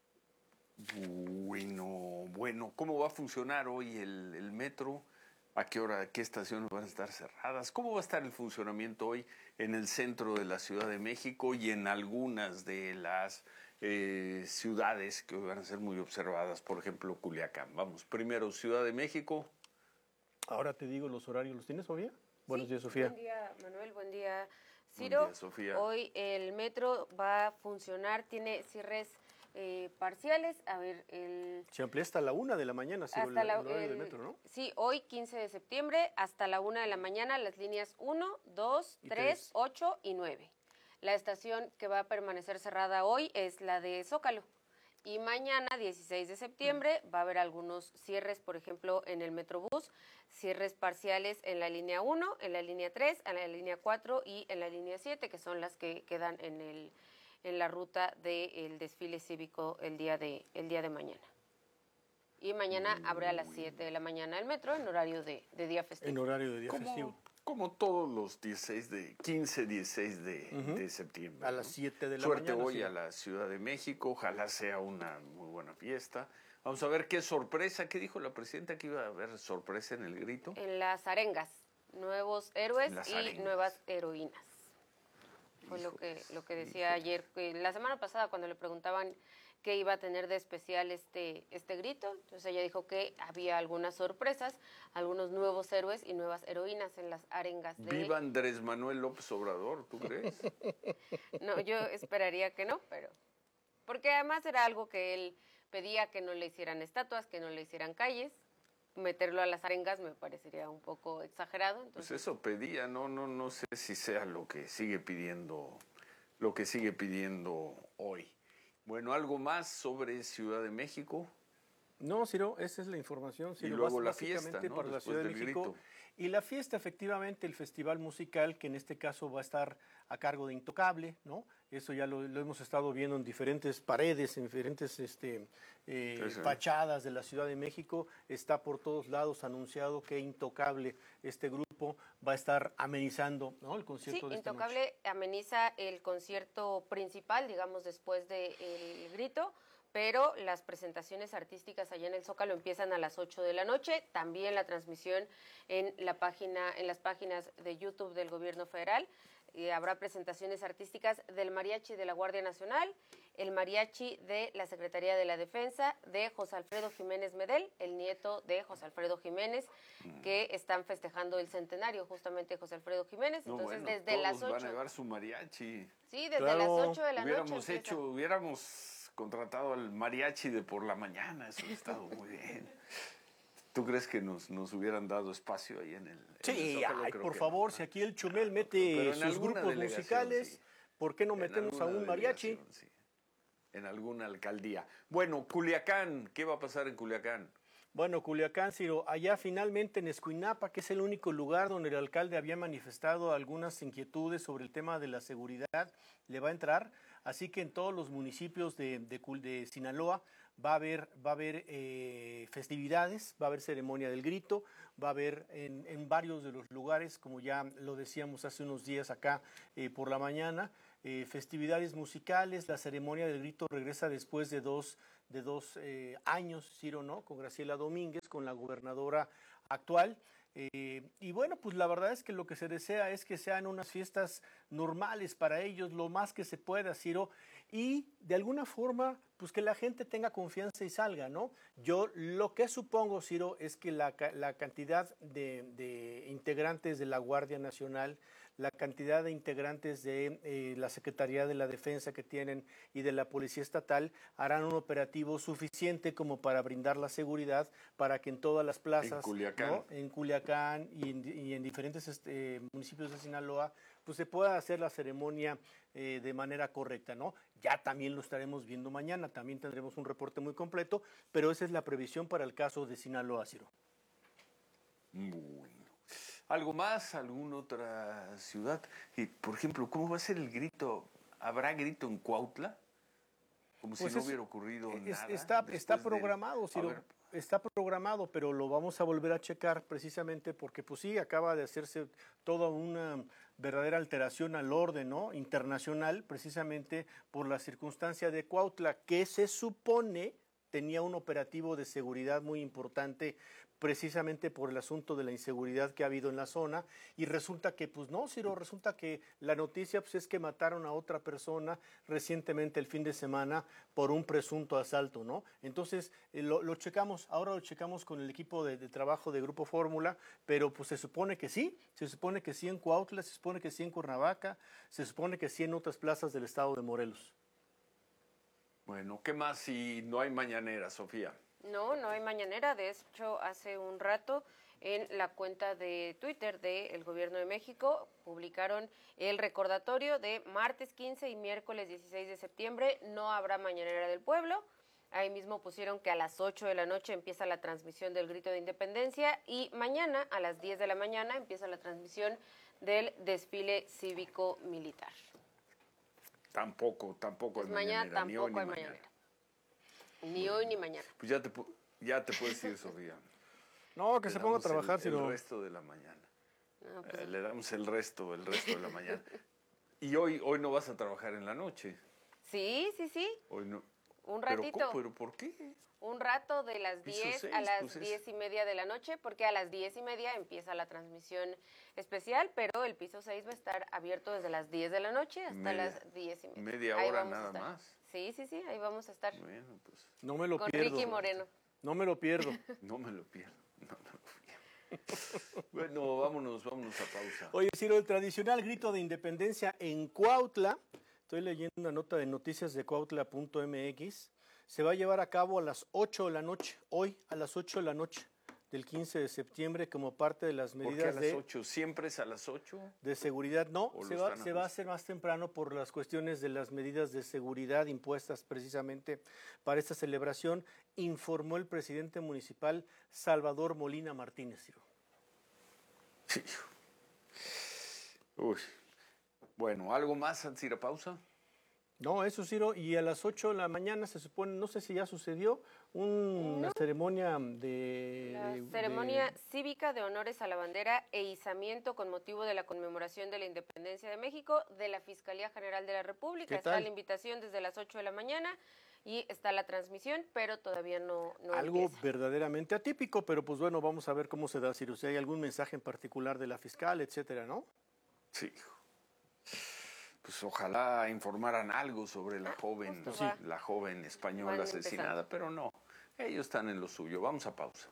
Bueno, bueno, ¿cómo va a funcionar hoy el, el metro? ¿A qué hora, qué estaciones van a estar cerradas? ¿Cómo va a estar el funcionamiento hoy en el centro de la Ciudad de México y en algunas de las eh, ciudades que van a ser muy observadas? Por ejemplo, Culiacán. Vamos, primero Ciudad de México. Ahora te digo los horarios. ¿Los tienes, Sofía? Buenos sí, días, Sofía. Buen día, Manuel. Buen día, Ciro. Buen día, Sofía. Hoy el metro va a funcionar, tiene cierres Eh, parciales, a ver, el... Se amplía hasta la una de la mañana, Ciro, hasta el, la, el horario el, del metro, ¿no? Sí, hoy quince de septiembre hasta la una de la mañana las líneas uno, dos, tres, ocho y nueve. La estación que va a permanecer cerrada hoy es la de Zócalo. Y mañana, dieciséis de septiembre, mm. va a haber algunos cierres, por ejemplo, en el Metrobús, cierres parciales en la línea uno, en la línea tres, en la línea cuatro y en la línea siete, que son las que quedan en el... en la ruta del desfile cívico el día de el día de mañana. Y mañana mm, abre a las siete de la mañana el metro en horario de, de día festivo. En horario de día como, festivo. Como todos los dieciséis de, quince, dieciséis de, uh-huh. de septiembre. A ¿no? las siete de la Suerte mañana. Suerte hoy sí. a la Ciudad de México, ojalá sea una muy buena fiesta. Vamos a ver qué sorpresa, ¿qué dijo la presidenta? Que iba a haber sorpresa en el grito. En las arengas, nuevos héroes y arengas. nuevas heroínas. Fue lo que lo que decía híjole. ayer, que la semana pasada cuando le preguntaban qué iba a tener de especial este este grito, entonces ella dijo que había algunas sorpresas, algunos nuevos héroes y nuevas heroínas en las arengas de... ¡Viva Andrés Manuel López Obrador! ¿Tú crees? No, yo esperaría que no, pero... Porque además era algo que él pedía, que no le hicieran estatuas, que no le hicieran calles. Meterlo a las arengas me parecería un poco exagerado. Entonces... Pues eso pedía, no, no, no sé si sea lo que sigue pidiendo, lo que sigue pidiendo hoy. Bueno, ¿algo más sobre Ciudad de México? No, Ciro, esa es la información. Ciro, y luego la fiesta, ¿no? Para la Ciudad de México. Grito. Y la fiesta, efectivamente, el festival musical, que en este caso va a estar a cargo de Intocable, ¿no? Eso ya lo, lo hemos estado viendo en diferentes paredes, en diferentes este, eh, sí, sí. fachadas de la Ciudad de México. Está por todos lados anunciado que Intocable, este grupo, va a estar amenizando, ¿no? El concierto sí, de esta Intocable noche. ameniza el concierto principal, digamos, después del grito, pero las presentaciones artísticas allá en el Zócalo empiezan a las ocho de la noche, también la transmisión en la página, en las páginas de YouTube del Gobierno Federal. Y habrá presentaciones artísticas del Mariachi de la Guardia Nacional el mariachi de la Secretaría de la Defensa de José Alfredo Jiménez Medel, el nieto de José Alfredo Jiménez, mm. que están festejando el centenario justamente de José Alfredo Jiménez. No, Entonces, bueno, desde todos las ocho. van a llevar su mariachi. Sí, desde claro. las ocho de la hubiéramos noche. Hecho, hubiéramos contratado al mariachi de por la mañana, eso ha estado muy bien. ¿Tú crees que nos, nos hubieran dado espacio ahí en el Sí, en el Zócalo? ay, Creo por que favor, no. si aquí el Chumel mete sus grupos musicales, sí. ¿por qué no En metemos a un mariachi? Sí. En alguna alcaldía. Bueno, Culiacán, ¿qué va a pasar en Culiacán? Bueno, Culiacán, Ciro, allá finalmente en Escuinapa, que es el único lugar donde el alcalde había manifestado algunas inquietudes sobre el tema de la seguridad, le va a entrar. Así que en todos los municipios de, de, de Sinaloa va a haber, va a haber eh, festividades, va a haber ceremonia del grito, va a haber en, en varios de los lugares, como ya lo decíamos hace unos días acá eh, por la mañana, eh, festividades musicales. La ceremonia del grito regresa después de dos, de dos eh, años, Ciro, ¿no? Con Graciela Domínguez, con la gobernadora actual. Eh, y bueno, pues la verdad es que lo que se desea es que sean unas fiestas normales para ellos, lo más que se pueda, Ciro, y de alguna forma, pues que la gente tenga confianza y salga, ¿no? Yo lo que supongo, Ciro, es que la, la cantidad de, de integrantes de la Guardia Nacional, la cantidad de integrantes de eh, la Secretaría de la Defensa que tienen y de la Policía Estatal harán un operativo suficiente como para brindar la seguridad para que en todas las plazas, en Culiacán, ¿no? en Culiacán y en, y en diferentes este, municipios de Sinaloa, pues se pueda hacer la ceremonia eh, de manera correcta, ¿no? Ya también lo estaremos viendo mañana, también tendremos un reporte muy completo, pero esa es la previsión para el caso de Sinaloa, Ciro. Bueno. ¿Algo más? ¿Alguna otra ciudad? Y, por ejemplo, ¿cómo va a ser el grito? ¿Habrá grito en Cuautla? Como Pues si no es, hubiera ocurrido es, nada. Está, está programado, del... Ciro, está programado, pero lo vamos a volver a checar precisamente porque, pues sí, acaba de hacerse toda una verdadera alteración al orden, ¿no? internacional, precisamente por la circunstancia de Cuautla, que se supone tenía un operativo de seguridad muy importante precisamente por el asunto de la inseguridad que ha habido en la zona, y resulta que, pues no, Ciro, resulta que la noticia pues, es que mataron a otra persona recientemente el fin de semana por un presunto asalto, ¿no? Entonces, eh, lo, lo checamos, ahora lo checamos con el equipo de, de trabajo de Grupo Fórmula, pero pues se supone que sí, se supone que sí en Cuautla, se supone que sí en Cuernavaca, se supone que sí en otras plazas del estado de Morelos. Bueno, ¿qué más si no hay mañanera, Sofía? No, no hay mañanera. De hecho, hace un rato en la cuenta de Twitter del Gobierno de México publicaron el recordatorio de martes quince y miércoles dieciséis de septiembre. No habrá mañanera del pueblo. Ahí mismo pusieron que a las ocho de la noche empieza la transmisión del grito de independencia y mañana a las diez de la mañana empieza la transmisión del desfile cívico-militar. Tampoco, tampoco pues hay mañana. mañanera, ni hoy Tampoco ni hay mañana. mañanera. Ni hoy ni mañana. Pues ya te, ya te puedes ir, Sofía. No, que Le se ponga a damos trabajar, el, si no. el resto de la mañana. No, pues... eh, le damos el resto, el resto de la mañana. Y hoy, hoy no vas a trabajar en la noche. Sí, sí, sí. Hoy no. Un ¿Pero ratito. cómo? ¿Pero por qué? Un rato de las diez seis, a las pues es... diez y media de la noche, porque a las diez y media empieza la transmisión especial, pero el piso seis va a estar abierto desde las diez de la noche hasta media, las diez y media. Media ahí hora vamos nada más. Sí, sí, sí, ahí vamos a estar. Bueno, pues. No me lo Con pierdo. Ricky Moreno. No me lo pierdo. No me lo pierdo. No me lo pierdo. Bueno, vámonos, vámonos a pausa. Oye, Ciro, el tradicional grito de independencia en Cuautla, estoy leyendo una nota de noticias de cuautla punto m x, se va a llevar a cabo a las ocho de la noche, hoy a las ocho de la noche del quince de septiembre como parte de las medidas ¿Por qué a las de, ocho? ¿Siempre es a las ocho? De seguridad. No, ¿O se lo va, están se va a hacer más temprano por las cuestiones de las medidas de seguridad impuestas precisamente para esta celebración, informó el presidente municipal Salvador Molina Martínez. Ciro. Sí. Uy. Bueno, ¿algo más antes de ir a pausa? No, eso, Ciro, y a las ocho de la mañana se supone, no sé si ya sucedió, una no. ceremonia de... La de, ceremonia de... cívica de honores a la bandera e izamiento con motivo de la conmemoración de la independencia de México de la Fiscalía General de la República. Está la invitación desde las ocho de la mañana y está la transmisión, pero todavía no, no Algo empieza. verdaderamente atípico, pero pues bueno, vamos a ver cómo se da, Ciro, si hay algún mensaje en particular de la fiscal, etcétera, ¿no? Sí. pues ojalá informaran algo sobre la joven, sí. la joven española asesinada, pero no, ellos están en lo suyo. Vamos a pausa.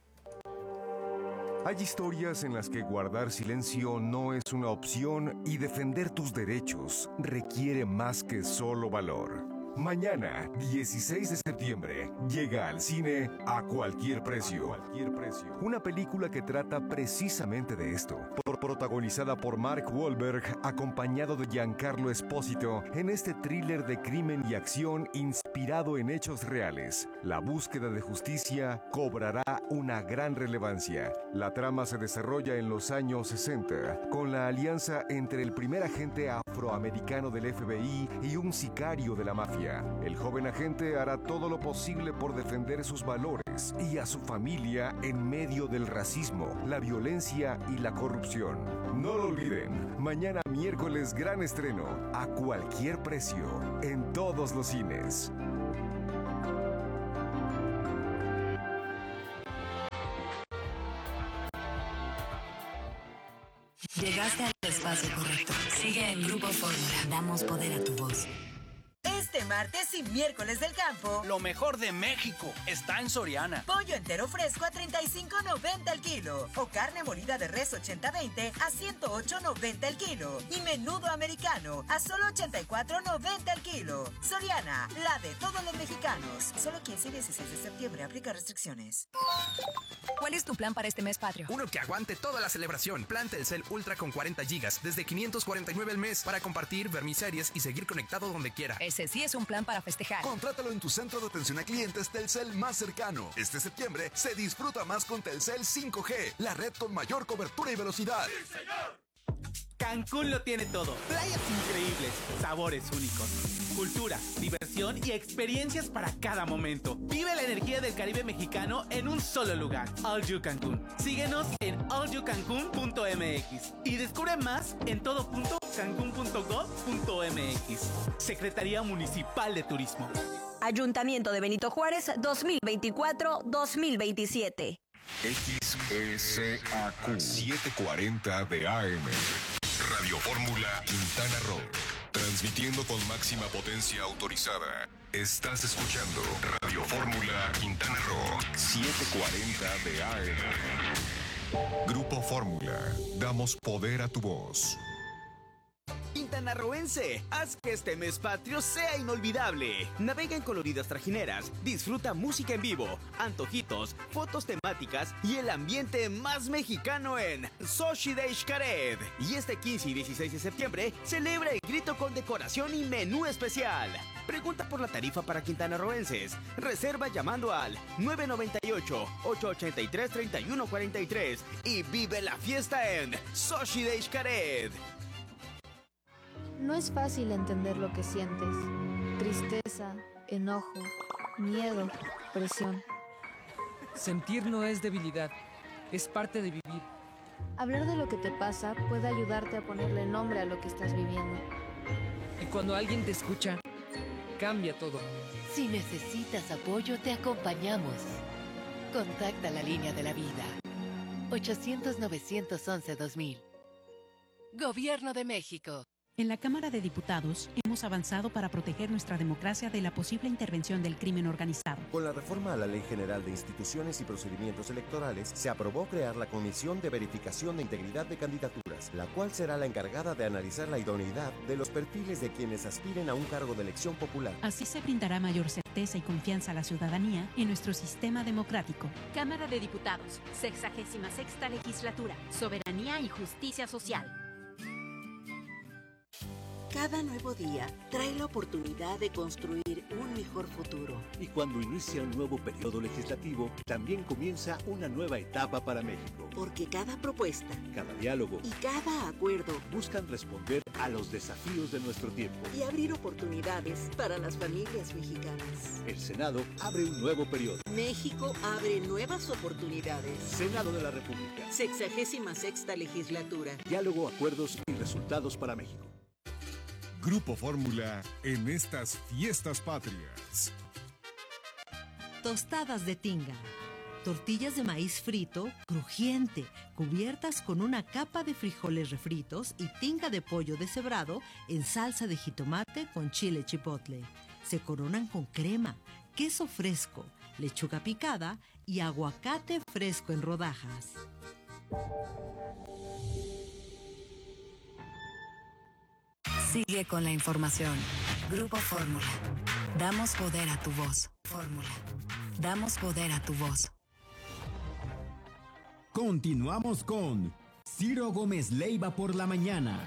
Hay historias en las que guardar silencio no es una opción y defender tus derechos requiere más que solo valor. Mañana, dieciséis de septiembre, llega al cine A Cualquier Precio. Una película que trata precisamente de esto. Por, protagonizada por Mark Wahlberg, acompañado de Giancarlo Esposito, en este thriller de crimen y acción inspirado en hechos reales. La búsqueda de justicia cobrará una gran relevancia. La trama se desarrolla en los años sesenta, con la alianza entre el primer agente afroamericano del F B I y un sicario de la mafia. El joven agente hará todo lo posible por defender sus valores y a su familia en medio del racismo, la violencia y la corrupción. No lo olviden, mañana miércoles gran estreno, A Cualquier Precio, en todos los cines. Llegaste al espacio correcto. Sigue en Grupo Fórmula. Damos poder a tu voz. Este martes y miércoles del campo, lo mejor de México está en Soriana. Pollo entero fresco a treinta y cinco noventa el kilo. O carne molida de res ochenta veinte a ciento ocho noventa el kilo. Y menudo americano a solo ochenta y cuatro noventa el kilo. Soriana, la de todos los mexicanos. Solo quince y dieciséis de septiembre. Aplica restricciones. ¿Cuál es tu plan para este mes patrio? Uno que aguante toda la celebración. Plan Telcel Ultra con cuarenta gigas desde quinientos cuarenta y nueve al mes para compartir, ver mis series y seguir conectado donde quiera. Ese sí es un plan para festejar. Contrátalo en tu centro de atención a clientes Telcel más cercano. Este septiembre se disfruta más con Telcel cinco G, la red con mayor cobertura y velocidad. ¡Sí, señor! Cancún lo tiene todo. Playas increíbles, sabores únicos, cultura, diversión y experiencias para cada momento. Vive la energía del Caribe mexicano en un solo lugar. All You Cancún. Síguenos en all you cancún punto m x y descubre más en todo punto cancún punto gov punto m x. Secretaría Municipal de Turismo. Ayuntamiento de Benito Juárez dos mil veinticuatro dos mil veintisiete. X S A Q setecientos cuarenta de A M. Radio Fórmula Quintana Roo. Transmitiendo con máxima potencia autorizada. Estás escuchando Radio Fórmula Quintana Roo setecientos cuarenta de A M. Grupo Fórmula. Damos poder a tu voz. Quintanarroense, haz que este mes patrio sea inolvidable. Navega en coloridas trajineras, disfruta música en vivo, antojitos, fotos temáticas y el ambiente más mexicano en Xochitl de Xcaret. Y este quince y dieciséis de septiembre celebra el grito con decoración y menú especial. Pregunta por la tarifa para quintanarroenses. Reserva llamando al nueve nueve ocho, ocho ocho tres, tres uno cuatro tres y vive la fiesta en Xochitl de Xcaret. No es fácil entender lo que sientes. Tristeza, enojo, miedo, presión. Sentir no es debilidad, es parte de vivir. Hablar de lo que te pasa puede ayudarte a ponerle nombre a lo que estás viviendo. Y cuando alguien te escucha, cambia todo. Si necesitas apoyo, te acompañamos. Contacta la línea de la vida. ochocientos, novecientos once, dos mil. Gobierno de México. En la Cámara de Diputados hemos avanzado para proteger nuestra democracia de la posible intervención del crimen organizado. Con la reforma a la Ley General de Instituciones y Procedimientos Electorales, se aprobó crear la Comisión de Verificación de Integridad de Candidaturas, la cual será la encargada de analizar la idoneidad de los perfiles de quienes aspiren a un cargo de elección popular. Así se brindará mayor certeza y confianza a la ciudadanía en nuestro sistema democrático. Cámara de Diputados, sexagésima sexta legislatura, soberanía y justicia social. Cada nuevo día trae la oportunidad de construir un mejor futuro. Y cuando inicia un nuevo periodo legislativo, también comienza una nueva etapa para México. Porque cada propuesta, cada diálogo y cada acuerdo buscan responder a los desafíos de nuestro tiempo y abrir oportunidades para las familias mexicanas. El Senado abre un nuevo periodo. México abre nuevas oportunidades. Senado de la República. Sexagésima sexta legislatura. Diálogo, acuerdos y resultados para México. Grupo Fórmula en estas fiestas patrias. Tostadas de tinga. Tortillas de maíz frito, crujiente, cubiertas con una capa de frijoles refritos y tinga de pollo deshebrado en salsa de jitomate con chile chipotle. Se coronan con crema, queso fresco, lechuga picada y aguacate fresco en rodajas. Sigue con la información. Grupo Fórmula. Damos poder a tu voz. Fórmula. Damos poder a tu voz. Continuamos con Ciro Gómez Leiva por la mañana.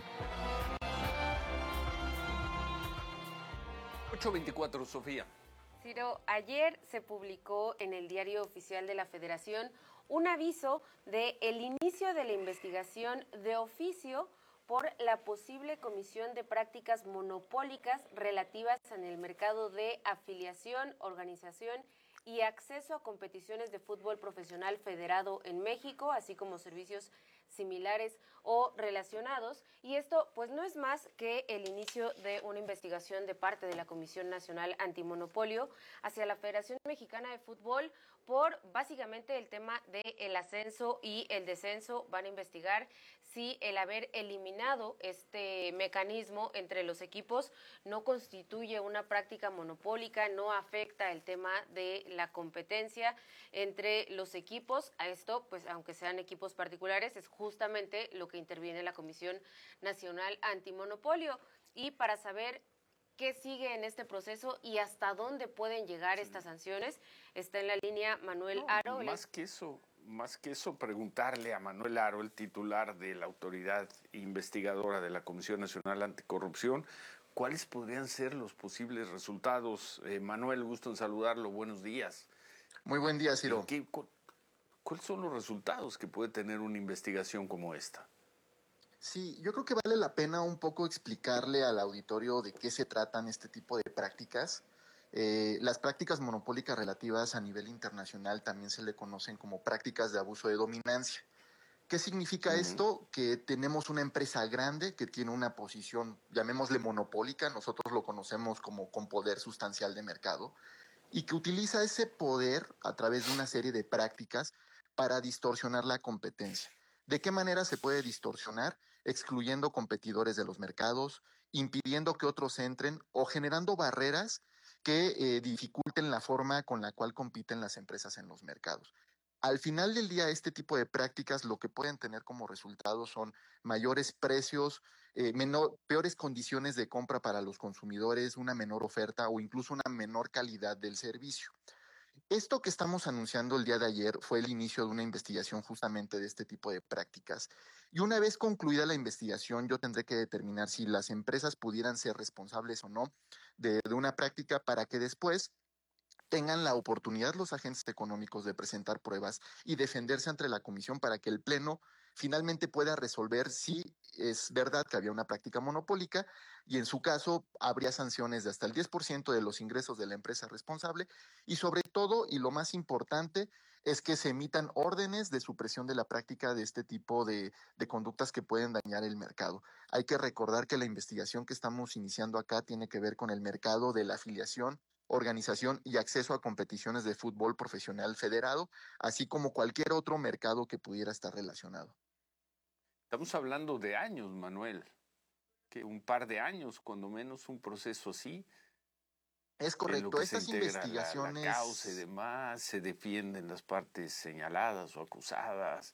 ocho veinticuatro, Sofía. Ciro, ayer se publicó en el Diario Oficial de la Federación un aviso de el inicio de la investigación de oficio por la posible comisión de prácticas monopólicas relativas en el mercado de afiliación, organización y acceso a competiciones de fútbol profesional federado en México, así como servicios similares o relacionados. Y esto pues no es más que el inicio de una investigación de parte de la Comisión Nacional Antimonopolio hacia la Federación Mexicana de Fútbol por básicamente el tema del ascenso y el descenso. Van a investigar si el haber eliminado este mecanismo entre los equipos no constituye una práctica monopólica, no afecta el tema de la competencia entre los equipos. A esto, pues aunque sean equipos particulares, es justamente lo que interviene la Comisión Nacional Antimonopolio. Y para saber qué sigue en este proceso y hasta dónde pueden llegar sí. estas sanciones, está en la línea Manuel no, Aro. Más que eso, más que eso, preguntarle a Manuel Aro, el titular de la autoridad investigadora de la Comisión Nacional Anticorrupción, cuáles podrían ser los posibles resultados. Eh, Manuel, gusto en saludarlo, buenos días. Muy buen día, Ciro. ¿Qué, cu- ¿Cuáles son los resultados que puede tener una investigación como esta? Sí, yo creo que vale la pena un poco explicarle al auditorio de qué se tratan este tipo de prácticas. Eh, las prácticas monopólicas relativas a nivel internacional también se le conocen como prácticas de abuso de dominancia. ¿Qué significa uh-huh. esto? Que tenemos una empresa grande que tiene una posición, llamémosle monopólica, nosotros lo conocemos como con poder sustancial de mercado, y que utiliza ese poder a través de una serie de prácticas para distorsionar la competencia. ¿De qué manera se puede distorsionar? Excluyendo competidores de los mercados, impidiendo que otros entren o generando barreras que eh, dificulten la forma con la cual compiten las empresas en los mercados. Al final del día, este tipo de prácticas lo que pueden tener como resultado son mayores precios, eh, menor, peores condiciones de compra para los consumidores, una menor oferta o incluso una menor calidad del servicio. Esto que estamos anunciando el día de ayer fue el inicio de una investigación justamente de este tipo de prácticas. Y una vez concluida la investigación, yo tendré que determinar si las empresas pudieran ser responsables o no de, de una práctica para que después tengan la oportunidad los agentes económicos de presentar pruebas y defenderse ante la comisión para que el Pleno finalmente pueda resolver si es verdad que había una práctica monopólica y en su caso habría sanciones de hasta el diez por ciento de los ingresos de la empresa responsable y sobre todo, y lo más importante, es que se emitan órdenes de supresión de la práctica de este tipo de, de conductas que pueden dañar el mercado. Hay que recordar que la investigación que estamos iniciando acá tiene que ver con el mercado de la afiliación, organización y acceso a competiciones de fútbol profesional federado, así como cualquier otro mercado que pudiera estar relacionado. Estamos hablando de años, Manuel, que un par de años, cuando menos, un proceso así. Es correcto, estas investigaciones... La, la causa y demás, se defienden las partes señaladas o acusadas.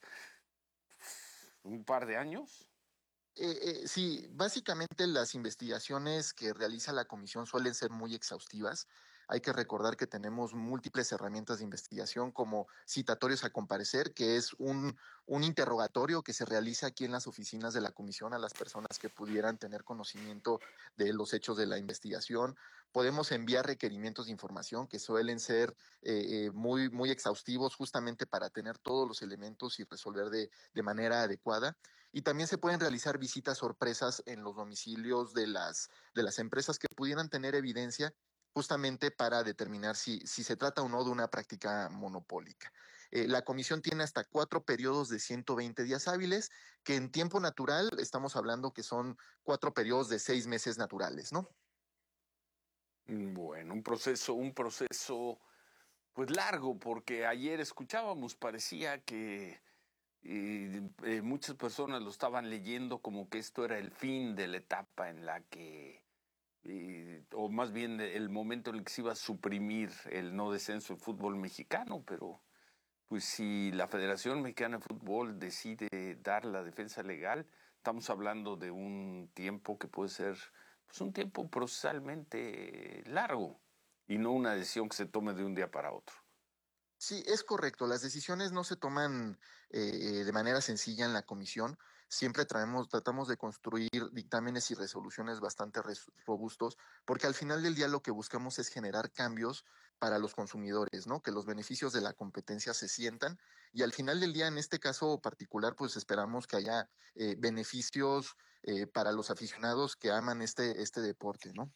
¿Un par de años? Eh, eh, sí, básicamente las investigaciones que realiza la comisión suelen ser muy exhaustivas. Hay que recordar que tenemos múltiples herramientas de investigación como citatorios a comparecer, que es un, un interrogatorio que se realiza aquí en las oficinas de la comisión a las personas que pudieran tener conocimiento de los hechos de la investigación. Podemos enviar requerimientos de información que suelen ser eh, eh, muy, muy exhaustivos justamente para tener todos los elementos y resolver de, de manera adecuada. Y también se pueden realizar visitas sorpresas en los domicilios de las, de las empresas que pudieran tener evidencia justamente para determinar si, si se trata o no de una práctica monopólica. Eh, la comisión tiene hasta cuatro periodos de ciento veinte días hábiles, que en tiempo natural estamos hablando que son cuatro periodos de seis meses naturales, ¿no? Bueno, un proceso, un proceso pues largo, porque ayer escuchábamos, parecía que eh, eh, muchas personas lo estaban leyendo como que esto era el fin de la etapa en la que, eh, o más bien el momento en el que se iba a suprimir el no descenso del fútbol mexicano, pero pues si la Federación Mexicana de Fútbol decide dar la defensa legal, estamos hablando de un tiempo que puede ser pues un tiempo procesalmente largo y no una decisión que se tome de un día para otro. Sí, es correcto. Las decisiones no se toman eh, de manera sencilla en la comisión. Siempre traemos, tratamos de construir dictámenes y resoluciones bastante res- robustos, porque al final del día lo que buscamos es generar cambios para los consumidores, ¿no? Que los beneficios de la competencia se sientan y al final del día, en este caso particular, pues esperamos que haya eh, beneficios eh, para los aficionados que aman este, este deporte, ¿no?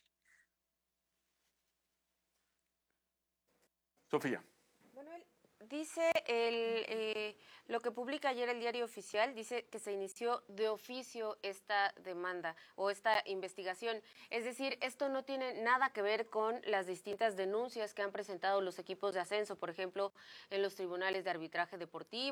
Sofía. Dice el, eh, lo que publica ayer el Diario Oficial, dice que se inició de oficio esta demanda o esta investigación. Es decir, esto no tiene nada que ver con las distintas denuncias que han presentado los equipos de ascenso, por ejemplo, en los tribunales de arbitraje deportivo